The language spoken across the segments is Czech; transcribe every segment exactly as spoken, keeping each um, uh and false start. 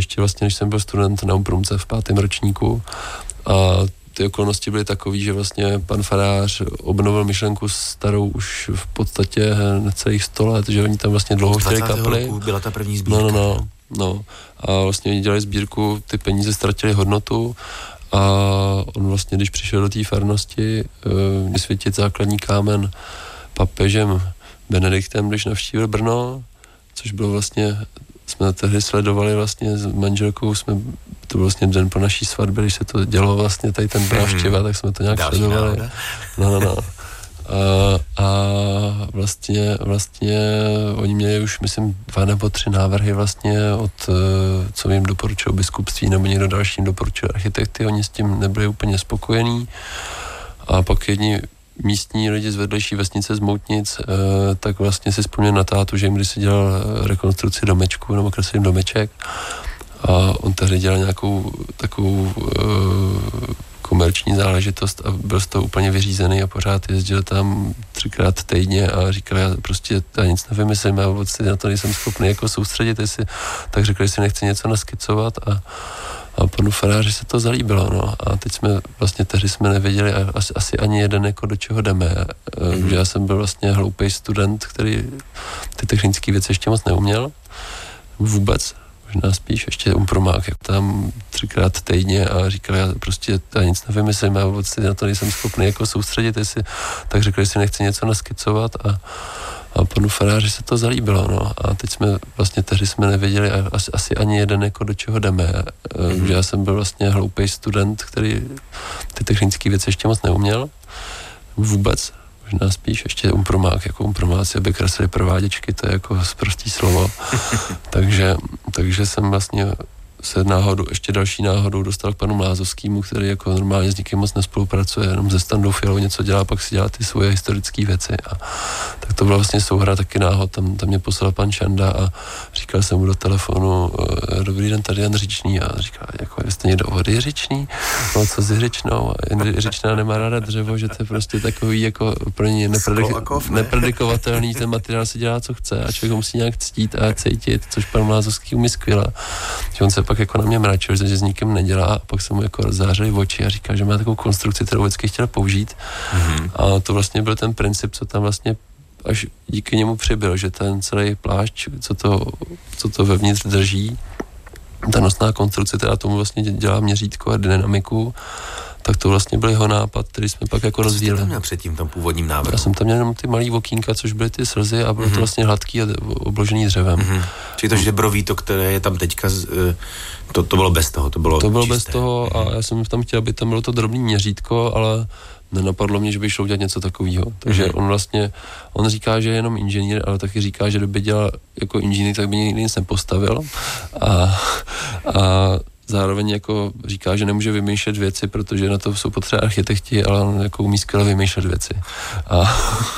ještě vlastně, když jsem byl student na Umprumce v pátém ročníku a ty okolnosti byly takový, že vlastně pan farář obnovil myšlenku starou už v podstatě necelých sto let, že oni tam vlastně dlouho chtěli kapli. Byla ta první sbírka. No, no, no, no. A vlastně oni dělali sbírku, ty peníze ztratily hodnotu a on vlastně, když přišel do té farnosti vysvětit základní kámen papežem Benediktem, když navštívil Brno, což bylo vlastně, jsme tehdy sledovali vlastně s manželkou, jsme, to byl vlastně den po naší svatbě, když se to dělo vlastně tady ten návštěva, tak jsme to nějak Další sledovali. náhoda. No, no, no. A, a vlastně, vlastně oni měli už, myslím, dva nebo tři návrhy vlastně od, co jim doporučil biskupství, nebo někdo dalším doporučil architekty, oni s tím nebyli úplně spokojení. A pak jedni místní lidi z vedlejší vesnice z Moutnic, eh, tak vlastně si vzpomněl na tátu, že jim když si dělal rekonstrukci domečku nebo kreslím domeček a on tehdy dělal nějakou takovou eh, komerční záležitost a byl z toho úplně vyřízený a pořád jezdil tam třikrát týdně a říkal, já prostě já nic nevymyslím, já vůbec na to nejsem schopný jako soustředit, jestli, tak řekl, že si nechci něco naskicovat a A panu faráři se to zalíbilo, no. A teď jsme, vlastně tehdy jsme nevěděli asi, asi ani jeden, jako do čeho jdeme. Mm-hmm. Že já jsem byl vlastně hloupej student, který ty technické věci ještě moc neuměl. Vůbec. Možná spíš ještě umpromák, jako tam třikrát týdně a říkal, já prostě já nic nevymyslím, já vůbec na to nejsem schopný jako soustředit, jestli, tak řekl, že si nechci něco naskicovat a A panu faráři se to zalíbilo, no. A teď jsme, vlastně tehdy jsme nevěděli asi, asi ani jeden, jako do čeho jdeme. Mm-hmm. Že já jsem byl vlastně hloupej student, který ty technické věci ještě moc neuměl. Vůbec. Možná spíš ještě umpromák, jako umpromáci, aby kreslili prováděčky, to je jako prostý slovo. takže, takže jsem vlastně se náhodou, ještě další náhodou dostal k panu Mlázovskému, který jako normálně s nikým moc nespolupracuje, jenom ze Standou Fialou něco dělá, pak si dělá ty svoje historické věci. A tak to byla vlastně souhra taky náhod, tam, tam mě poslal pan Šanda a říkal jsem mu do telefonu, dobrý den, tady Jan Říčný, a říkal, jako, jste někdo od Jiřičný? No co s Jiřičnou? Jiřičná nemá ráda dřevo, že to je prostě takový jako pro ní nepredik- nepredikovatelný, ten materiál si dělá, co chce a člověk musí nějak ctít a cítit, což pan Mlázovský umí skvěle. Že on se pak jako na mě mračil, že s nikým nedělá a pak se mu jako zářili oči a říká, že má takovou konstrukci, kterou vždycky chtěl použít. Mm-hmm. A to vlastně byl ten princip, co tam vlastně až díky němu přibyl, že ten celý plášť, co to, co to vevnitř drží, ta nosná konstrukce, která tomu vlastně dělá měřítko a dynamiku, tak to vlastně byl jeho nápad, který jsme pak jako rozvíjeli. Co jste tam měl předtím, tom původním návrhu? Já jsem tam měl jenom ty malý okýnka, což byly ty slzy a bylo mm-hmm. to vlastně hladký a obložený dřevem. Mm-hmm. Čili to žebrový, to, které je tam teďka, to, to bylo bez toho, to bylo To bylo čisté. bez toho mm-hmm. a já jsem tam chtěl, aby tam bylo to drobný měřítko, ale nenapadlo mě, že by šlo udělat něco takového. Takže mm-hmm. on vlastně, on říká, že je jenom inženýr, ale taky říká, že kdyby dělal jako inženýr, tak by nikdy nic nepostavil. A, a zároveň jako říká, že nemůže vymýšlet věci, protože na to jsou potřeba architekti, ale on jako umí skvěle vymýšlet věci. A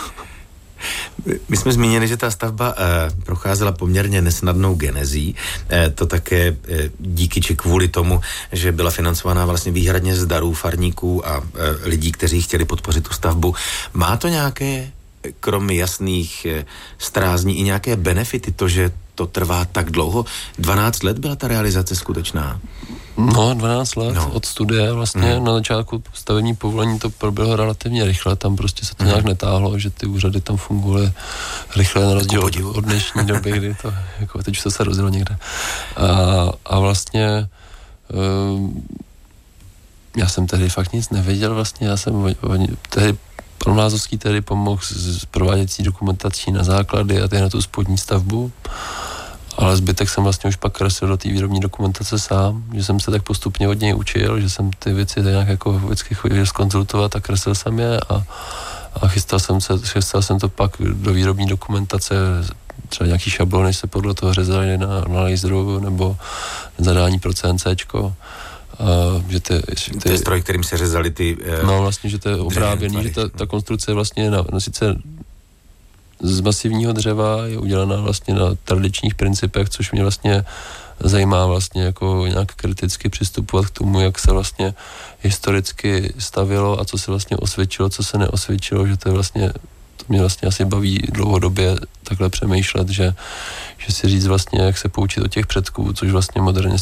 my jsme zmínili, že ta stavba eh, procházela poměrně nesnadnou genezí. Eh, to také eh, díky či kvůli tomu, že byla financovaná vlastně výhradně z darů farníků a eh, lidí, kteří chtěli podpořit tu stavbu. Má to nějaké, kromě jasných eh, strázní, i nějaké benefity, to, že to trvá tak dlouho? dvanáct let byla ta realizace skutečná? No, dvanáct let no. od studie vlastně. Mm. Na začátku stavební povolení to proběhlo relativně rychle, tam prostě se to mm. nějak netáhlo, že ty úřady tam fungovaly rychle na rozdíl od, od dnešní doby, kdy to, jako teď už to se rozjelo někde. A, a vlastně um, já jsem tehdy fakt nic nevěděl vlastně, já jsem tehdy pan Mlázovský tehdy pomohl s, s prováděcí dokumentací na základy a teď na tu spodní stavbu. Ale zbytek jsem vlastně už pak kreslil do té výrobní dokumentace sám, že jsem se tak postupně od něj učil, že jsem ty věci tak nějak jako vždycky chodil zkonzultovat a kreslil jsem je a, a chystal jsem se, chystal jsem to pak do výrobní dokumentace, třeba nějaký šablony se podle toho řezali na, na laseru nebo zadání pro CNCčko. A, že ty, ty, to je stroj, kterým se řezali ty uh, no vlastně, že to je obráběný, že ta, ta konstrukce je vlastně na, no sice z masivního dřeva, je udělaná vlastně na tradičních principech, což mě vlastně zajímá vlastně jako nějak kriticky přistupovat k tomu, jak se vlastně historicky stavilo a co se vlastně osvědčilo, co se neosvědčilo, že to je vlastně, to mě vlastně asi baví dlouhodobě takhle přemýšlet, že, že si říct vlastně, jak se poučit od těch předků, což vlastně moderně